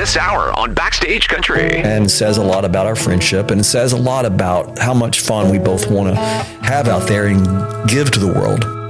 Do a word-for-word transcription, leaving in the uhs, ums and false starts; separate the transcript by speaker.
Speaker 1: this hour on Backstage Country.
Speaker 2: And it says a lot about our friendship, and it says a lot about how much fun we both want to have out there and give to the world.